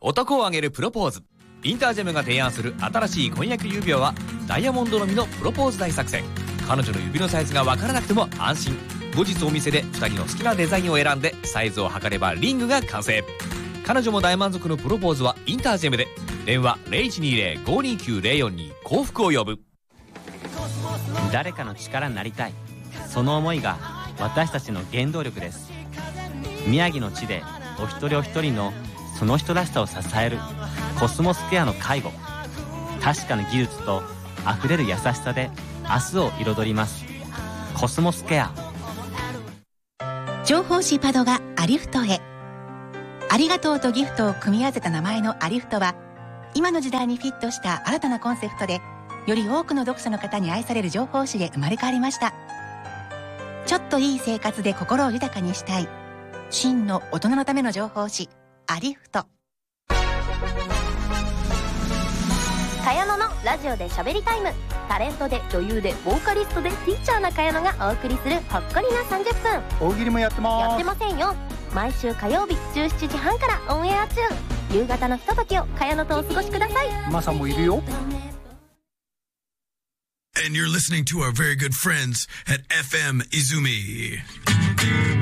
男をあげるプロポーズ。インタージェムが提案する新しい婚約指輪はダイヤモンドのみのプロポーズ大作戦。彼女の指のサイズが分からなくても安心。後日お店で2人の好きなデザインを選んでサイズを測ればリングが完成。彼女も大満足のプロポーズはインタージェムで。電話 0120-529-042 幸福を呼ぶ。 誰かの力になりたい、その思いが私たちの原動力です。宮城の地でお一人お一人のその人らしさを支えるコスモスケアの介護。確かな技術とあふれる優しさで明日を彩ります。コスモスケア。 情報誌パドがアリフトへ。ありがとうとギフトを組み合わせた名前のアリフトは、今の時代にフィットした新たなコンセプトで、より多くの読者の方に愛される情報誌へ生まれ変わりました。ちょっといい生活で心を豊かにしたい、真の大人のための情報誌アリフト。 茅野のラジオで喋りタイム。タレントで女優でボーカリストでティーチャーな茅野がお送りするほっこりな30分。 大喜利もやってます。 やってませんよ。毎週火曜日17時半からオンエア中。夕方のひとときを茅野とお過ごしください。 マサもいるよ。 And you're listening to our very good friends at FM Izumi.